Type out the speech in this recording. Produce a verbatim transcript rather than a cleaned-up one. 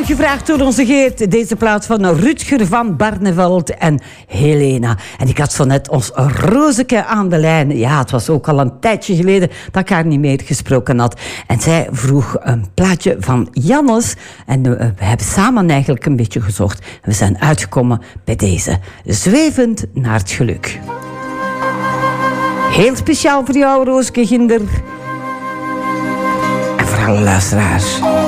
gevraagd door onze Geert. Deze plaat van Rutger van Barneveld en Helena. En ik had zo net ons Rozeke aan de lijn. Ja, het was ook al een tijdje geleden dat ik haar niet meer gesproken had. En zij vroeg een plaatje van Jannes. En we hebben samen eigenlijk een beetje gezocht. En we zijn uitgekomen bij deze. Zwevend naar het geluk. Heel speciaal voor jou, Roosje Ginder. En voor alle luisteraars.